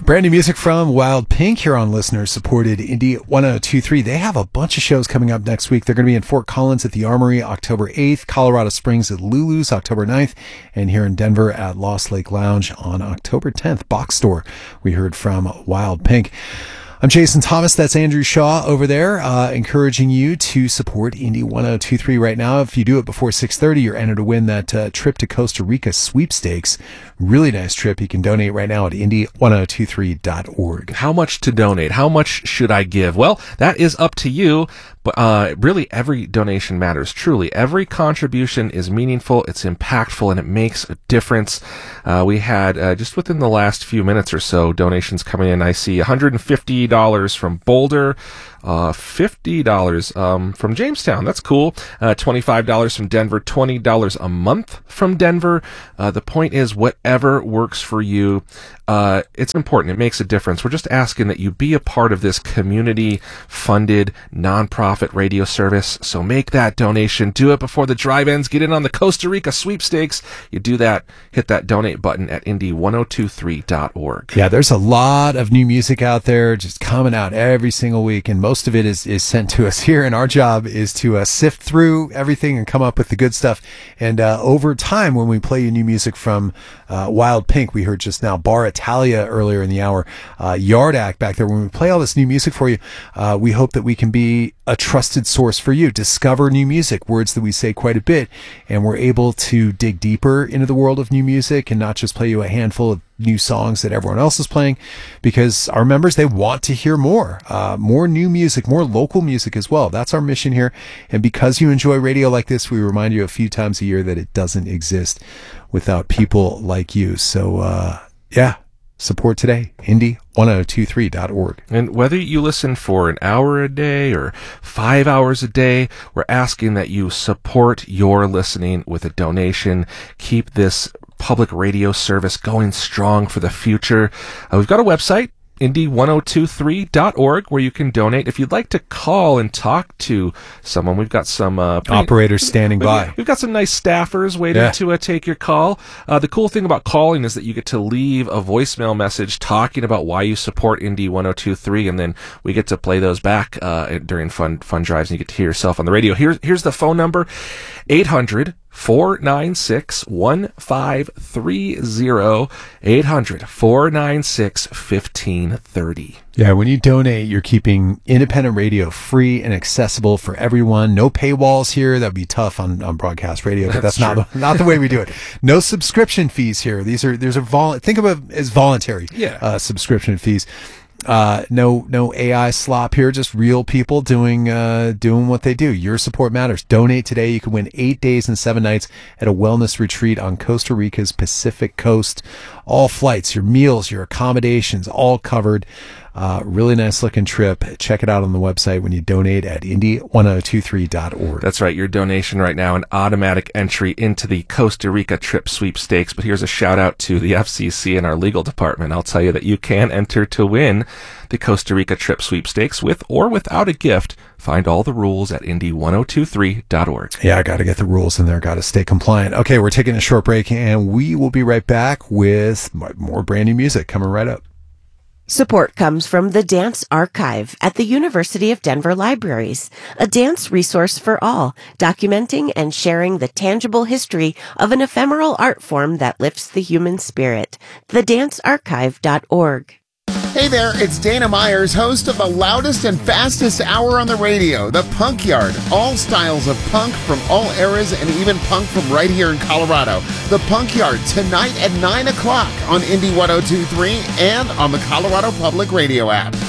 Brand new music from Wild Pink here on listener-supported Indie 1023. They have a bunch of shows coming up next week. They're going to be in Fort Collins at the Armory October 8th, Colorado Springs at Lulu's October 9th, and here in Denver at Lost Lake Lounge on October 10th. Box Store, we heard from Wild Pink. I'm Jason Thomas. That's Andrew Shaw over there, encouraging you to support Indie 1023 right now. If you do it before 6:30, you're entered to win that trip to Costa Rica sweepstakes. Really nice trip. You can donate right now at indie1023.org. How much to donate? How much should I give? Well, that is up to you. But really, every donation matters. Truly, every contribution is meaningful, it's impactful, and it makes a difference. We had, just within the last few minutes or so, donations coming in. I see $150 from Boulder, $50 from Jamestown. That's cool. $25 from Denver, $20 a month from Denver. The point is, whatever works for you, it's important. It makes a difference. We're just asking that you be a part of this community-funded, nonprofit radio service. So make that donation. Do it before the drive ends. Get in on the Costa Rica sweepstakes. You do that, hit that donate button at indie1023.org. Yeah, there's a lot of new music out there just coming out every single week, and most of it is sent to us here, and our job is to sift through everything and come up with the good stuff. And over time, when we play you new music from Wild Pink, we heard just now Bar Italia earlier in the hour, Yard Act back there. When we play all this new music for you, we hope that we can be a trusted source for you. Discover new music, words that we say quite a bit, and we're able to dig deeper into the world of new music and not just play you a handful of new songs that everyone else is playing, because our members, they want to hear more new music, more local music as well. That's our mission here. And because you enjoy radio like this, we remind you a few times a year that it doesn't exist without people like you. So, support today, indie1023.org. And whether you listen for an hour a day or 5 hours a day, we're asking that you support your listening with a donation. Keep this public radio service going strong for the future. We've got a website, indie1023.org, where you can donate. If you'd like to call and talk to someone, we've got some operators standing by. We've got some nice staffers waiting to take your call. The cool thing about calling is that you get to leave a voicemail message talking about why you support Indie 1023, and then we get to play those back during fun drives, and you get to hear yourself on the radio. Here's the phone number, 800-496-1530, 800-496-1530. Yeah, when you donate, you're keeping independent radio free and accessible for everyone. No paywalls here. That'd be tough on broadcast radio, but that's not the way we do it. No subscription fees here. Think of it as voluntary subscription fees. No AI slop here, just real people doing what they do. Your support matters. Donate today. You can win 8 days and 7 nights at a wellness retreat on Costa Rica's Pacific coast. All flights, your meals, your accommodations, all covered. Really nice looking trip. Check it out on the website when you donate at indie1023.org. That's right. Your donation right now, an automatic entry into the Costa Rica trip sweepstakes. But here's a shout out to the FCC and our legal department. I'll tell you that you can enter to win the Costa Rica trip sweepstakes with or without a gift. Find all the rules at indie1023.org. Yeah, I got to get the rules in there. Got to stay compliant. Okay, we're taking a short break, and we will be right back with more brand new music coming right up. Support comes from the Dance Archive at the University of Denver Libraries, a dance resource for all, documenting and sharing the tangible history of an ephemeral art form that lifts the human spirit. thedancearchive.org. Hey there, it's Dana Myers, host of the loudest and fastest hour on the radio, The Punk Yard. All styles of punk from all eras and even punk from right here in Colorado. The Punk Yard, tonight at 9 o'clock on Indie 1023 and on the Colorado Public Radio app.